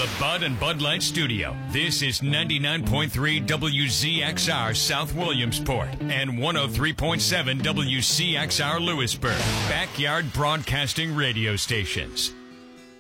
the Bud and Bud Light Studio. This is 99.3 WZXR South Williamsport and 103.7 WCXR Lewisburg. Backyard Broadcasting Radio Stations.